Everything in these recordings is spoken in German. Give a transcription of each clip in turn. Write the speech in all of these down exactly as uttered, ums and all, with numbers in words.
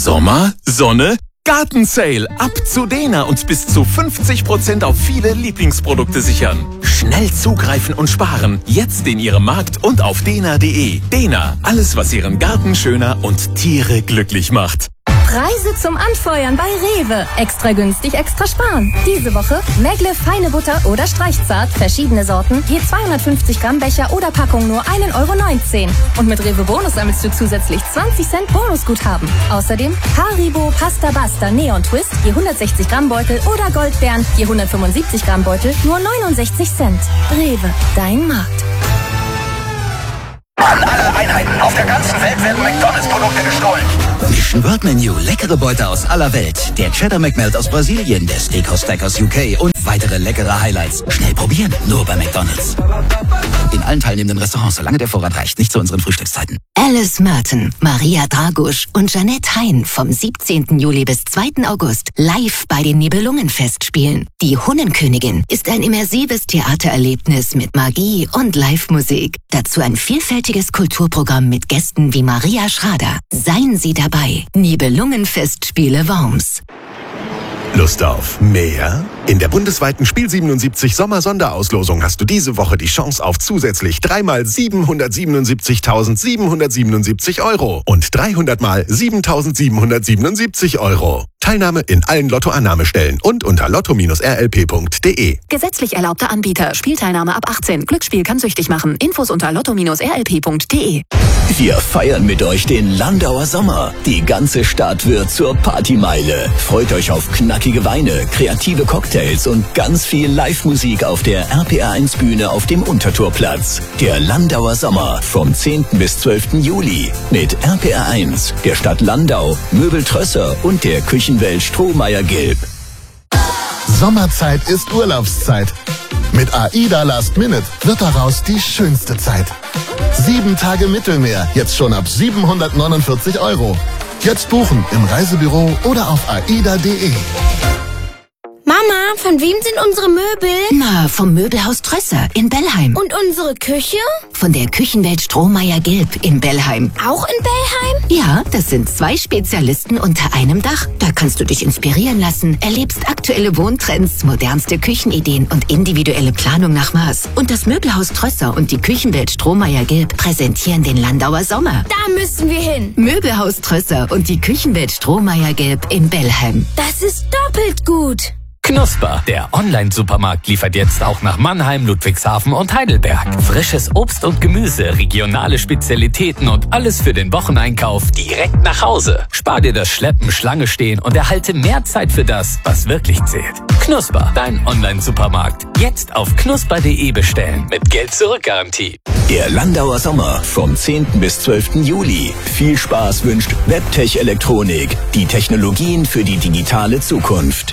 Sommer, Sonne, Gartensale. Ab zu Dena und bis zu fünfzig Prozent auf viele Lieblingsprodukte sichern. Schnell zugreifen und sparen. Jetzt in Ihrem Markt und auf dena punkt de. Dena, alles was Ihren Garten schöner und Tiere glücklich macht. Preise zum Anfeuern bei Rewe. Extra günstig, extra sparen. Diese Woche Megle feine Butter oder Streichzart, verschiedene Sorten, je zweihundertfünfzig Gramm Becher oder Packung nur ein Euro neunzehn. Und mit Rewe Bonus sammelst du zusätzlich zwanzig Cent Bonusguthaben. Außerdem Haribo Pasta Basta Neon Twist, je hundertsechzig Gramm Beutel oder Goldbeeren, je hundertfünfundsiebzig Gramm Beutel, nur neunundsechzig Cent. Rewe, dein Markt. An alle Einheiten auf der ganzen Welt werden McDonalds-Produkte gestohlen. Mission World Menu, leckere Beute aus aller Welt. Der Cheddar McMelt aus Brasilien, der Steakhouse Stack aus U K und weitere leckere Highlights. Schnell probieren, nur bei McDonalds. In allen teilnehmenden Restaurants, solange der Vorrat reicht, nicht zu unseren Frühstückszeiten. Alice Merton, Maria Dragusch und Jeanette Hein vom siebzehnten Juli bis zweiten August live bei den Nibelungenfestspielen. Die Hunnenkönigin ist ein immersives Theatererlebnis mit Magie und Live-Musik. Dazu ein vielfältiges Kulturprogramm mit Gästen wie Maria Schrader. Seien Sie dabei. Nibelungenfestspiele Worms. Lust auf mehr? In der bundesweiten Spiel siebenundsiebzig Sommer-Sonderauslosung hast du diese Woche die Chance auf zusätzlich dreimal siebenhundertsiebenundsiebzigtausendsiebenhundertsiebenundsiebzig Euro und dreihundert mal siebentausendsiebenhundertsiebenundsiebzig Euro. Teilnahme in allen Lottoannahmestellen und unter lotto Bindestrich r l p punkt de. Gesetzlich erlaubter Anbieter. Spielteilnahme ab achtzehn. Glücksspiel kann süchtig machen. Infos unter lotto Bindestrich r l p punkt de. Wir feiern mit euch den Landauer Sommer. Die ganze Stadt wird zur Partymeile. Freut euch auf knackige Weine, kreative Cocktails und ganz viel Live-Musik auf der R P R eins Bühne auf dem Untertorplatz. Der Landauer Sommer vom zehnten bis zwölften Juli mit R P R eins, der Stadt Landau, Möbel Trösser und der Küchenwelt Strohmeier-Gilb. Sommerzeit ist Urlaubszeit. Mit AIDA Last Minute wird daraus die schönste Zeit. Sieben Tage Mittelmeer, jetzt schon ab siebenhundertneunundvierzig Euro. Jetzt buchen im Reisebüro oder auf aida punkt de. Mama, von wem sind unsere Möbel? Na, vom Möbelhaus Trösser in Bellheim. Und unsere Küche? Von der Küchenwelt Strohmeier-Gilb in Bellheim. Auch in Bellheim? Ja, das sind zwei Spezialisten unter einem Dach. Da kannst du dich inspirieren lassen, erlebst aktuelle Wohntrends, modernste Küchenideen und individuelle Planung nach Maß. Und das Möbelhaus Trösser und die Küchenwelt Strohmeier-Gilb präsentieren den Landauer Sommer. Da müssen wir hin. Möbelhaus Trösser und die Küchenwelt Strohmeier-Gilb in Bellheim. Das ist doppelt gut. Knusper, der Online-Supermarkt, liefert jetzt auch nach Mannheim, Ludwigshafen und Heidelberg. Frisches Obst und Gemüse, regionale Spezialitäten und alles für den Wocheneinkauf direkt nach Hause. Spar dir das Schleppen, Schlange stehen und erhalte mehr Zeit für das, was wirklich zählt. Knusper, dein Online-Supermarkt. Jetzt auf knusper punkt de bestellen mit Geld-Zurück-Garantie. Der Landauer Sommer vom zehnten bis zwölften Juli. Viel Spaß wünscht Webtech Elektronik. Die Technologien für die digitale Zukunft.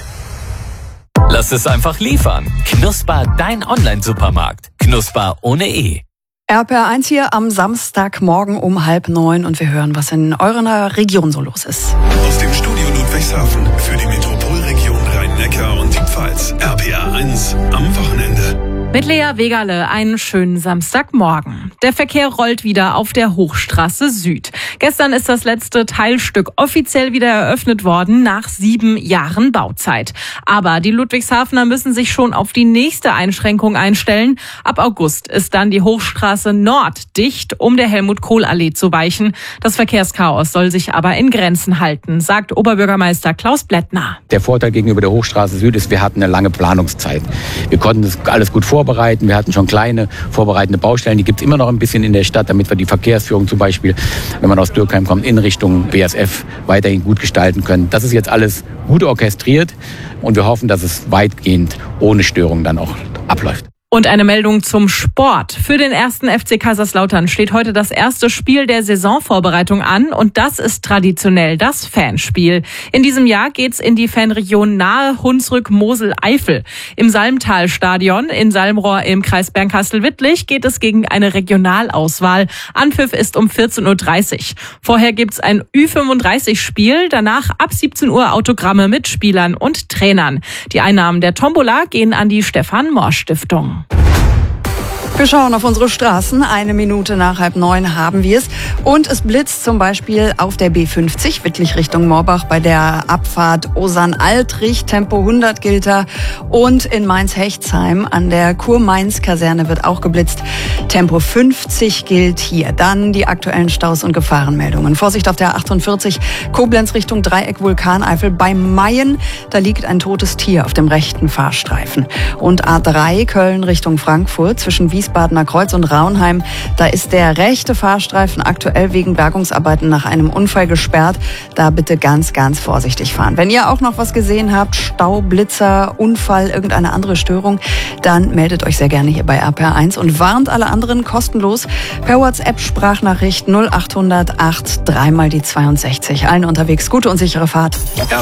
Lass es einfach liefern. Knusper, dein Online-Supermarkt. Knusper ohne E. R P R eins hier am Samstagmorgen um halb neun und wir hören, was in eurer Region so los ist. Aus dem Studio Ludwigshafen für die Metropolregion Rhein-Neckar und die Pfalz. R P R eins am Wochenende. Mit Lea Wegale einen schönen Samstagmorgen. Der Verkehr rollt wieder auf der Hochstraße Süd. Gestern ist das letzte Teilstück offiziell wieder eröffnet worden nach sieben Jahren Bauzeit. Aber die Ludwigshafener müssen sich schon auf die nächste Einschränkung einstellen. Ab August ist dann die Hochstraße Nord dicht, um der Helmut-Kohl-Allee zu weichen. Das Verkehrschaos soll sich aber in Grenzen halten, sagt Oberbürgermeister Klaus Blättner. Der Vorteil gegenüber der Hochstraße Süd ist, wir hatten eine lange Planungszeit. Wir konnten das alles gut vorbereiten. Wir hatten schon kleine vorbereitende Baustellen, die gibt es immer noch ein bisschen in der Stadt, damit wir die Verkehrsführung zum Beispiel, wenn man aus Dürkheim kommt, in Richtung B S F weiterhin gut gestalten können. Das ist jetzt alles gut orchestriert und wir hoffen, dass es weitgehend ohne Störung dann auch abläuft. Und eine Meldung zum Sport. Für den ersten F C Kaiserslautern steht heute das erste Spiel der Saisonvorbereitung an und das ist traditionell das Fanspiel. In diesem Jahr geht's in die Fanregion nahe Hunsrück-Mosel-Eifel. Im Salmtal-Stadion in Salmrohr im Kreis Bernkastel-Wittlich geht es gegen eine Regionalauswahl. Anpfiff ist um vierzehn Uhr dreißig. Vorher gibt's ein Ü fünfunddreißig-Spiel, danach ab siebzehn Uhr Autogramme mit Spielern und Trainern. Die Einnahmen der Tombola gehen an die Stefan-Mohr-Stiftung. Wir schauen auf unsere Straßen. Eine Minute nach halb neun haben wir es. Und es blitzt zum Beispiel auf der B fünfzig, Wittlich Richtung Morbach, bei der Abfahrt Osan-Altrich, Tempo hundert gilt da. Und in Mainz-Hechtsheim an der Kur-Mainz-Kaserne wird auch geblitzt. Tempo fünfzig gilt hier. Dann die aktuellen Staus und Gefahrenmeldungen. Vorsicht auf der achtundvierzig, Koblenz Richtung Dreieck Vulkaneifel bei Mayen. Da liegt ein totes Tier auf dem rechten Fahrstreifen. Und A drei, Köln Richtung Frankfurt, zwischen Wiesbadener Kreuz und Raunheim. Da ist der rechte Fahrstreifen aktuell wegen Bergungsarbeiten nach einem Unfall gesperrt. Da bitte ganz, ganz vorsichtig fahren. Wenn ihr auch noch was gesehen habt, Stau, Blitzer, Unfall, irgendeine andere Störung, dann meldet euch sehr gerne hier bei R P R eins und warnt alle anderen kostenlos per WhatsApp Sprachnachricht null achthundert acht dreimal die zweiundsechzig. Allen unterwegs gute und sichere Fahrt.